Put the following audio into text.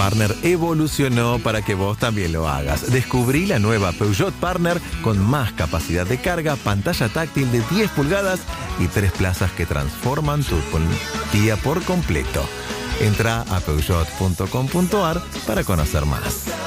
Partner evolucionó para que vos también lo hagas. Descubrí la nueva Peugeot Partner con más capacidad de carga, pantalla táctil de 10 pulgadas y 3 plazas que transforman tu día por completo. Entra a peugeot.com.ar para conocer más.